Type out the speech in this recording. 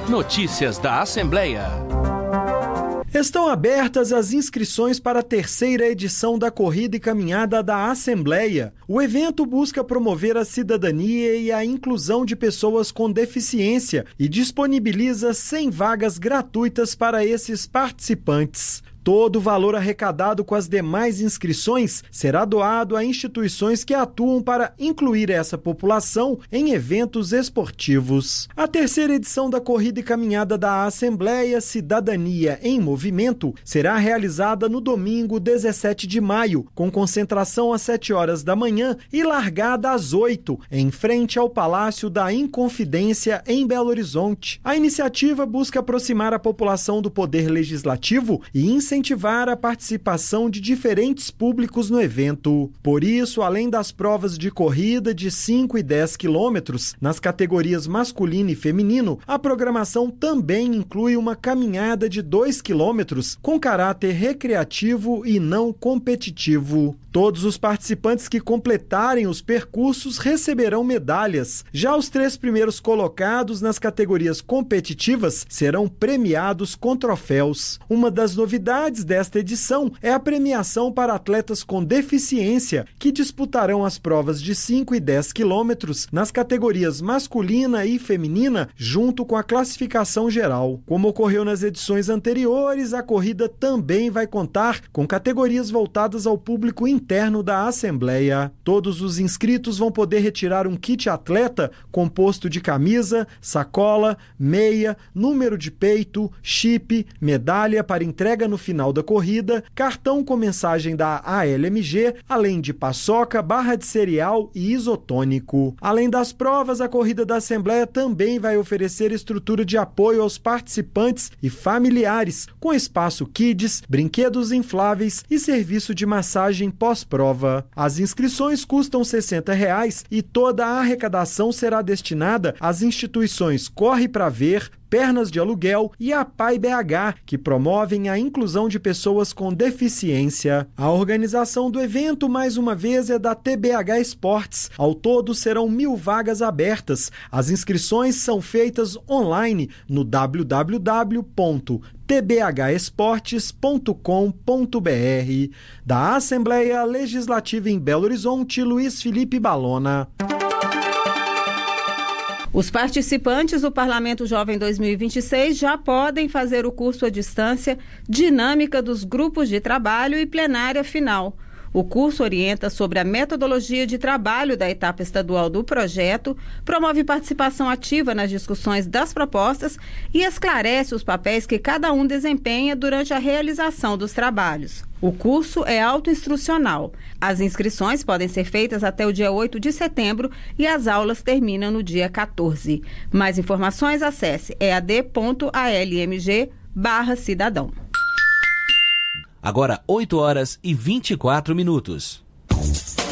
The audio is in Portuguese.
Notícias da Assembleia. Estão abertas as inscrições para a terceira edição da Corrida e Caminhada da Assembleia. O evento busca promover a cidadania e a inclusão de pessoas com deficiência e disponibiliza 100 vagas gratuitas para esses participantes. Todo o valor arrecadado com as demais inscrições será doado a instituições que atuam para incluir essa população em eventos esportivos. A terceira edição da Corrida e Caminhada da Assembleia Cidadania em Movimento será realizada no domingo 17 de maio, com concentração às 7 horas da manhã e largada às 8, em frente ao Palácio da Inconfidência, em Belo Horizonte. A iniciativa busca aproximar a população do Poder Legislativo e incentivar a participação de diferentes públicos no evento. Por isso, além das provas de corrida de 5 e 10 quilômetros, nas categorias masculino e feminino, a programação também inclui uma caminhada de 2 quilômetros com caráter recreativo e não competitivo. Todos os participantes que completarem os percursos receberão medalhas. Já os 3 primeiros colocados nas categorias competitivas serão premiados com troféus. Uma das novidades desta edição é a premiação para atletas com deficiência, que disputarão as provas de 5 e 10 quilômetros nas categorias masculina e feminina, junto com a classificação geral. Como ocorreu nas edições anteriores, a corrida também vai contar com categorias voltadas ao público interno da Assembleia. Todos os inscritos vão poder retirar um kit atleta composto de camisa, sacola, meia, número de peito, chip, medalha para entrega no final da corrida, cartão com mensagem da ALMG, além de paçoca, barra de cereal e isotônico. Além das provas, a corrida da Assembleia também vai oferecer estrutura de apoio aos participantes e familiares, com espaço kids, brinquedos infláveis e serviço de massagem pós-prova. As inscrições custam R$ 60 e toda a arrecadação será destinada às instituições Corre Pra Ver, Pernas de Aluguel e a PAI BH, que promovem a inclusão de pessoas com deficiência. A organização do evento, mais uma vez, é da TBH Esportes. Ao todo, serão 1.000 vagas abertas. As inscrições são feitas online no www.tbhesportes.com.br. Da Assembleia Legislativa em Belo Horizonte, Luiz Felipe Balona. Os participantes do Parlamento Jovem 2026 já podem fazer o curso à distância Dinâmica dos Grupos de Trabalho e Plenária Final. O curso orienta sobre a metodologia de trabalho da etapa estadual do projeto, promove participação ativa nas discussões das propostas e esclarece os papéis que cada um desempenha durante a realização dos trabalhos. O curso é autoinstrucional. As inscrições podem ser feitas até o dia 8 de setembro e as aulas terminam no dia 14. Mais informações, acesse ead.almg/cidadão. Agora 8 horas e 24 minutos.